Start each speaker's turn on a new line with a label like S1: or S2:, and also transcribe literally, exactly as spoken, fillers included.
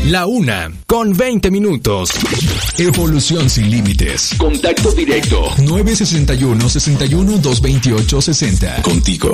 S1: La una, con veinte minutos. Evolución sin límites. Contacto directo. nueve seis uno, seis uno, dos dos ocho, sesenta. Contigo.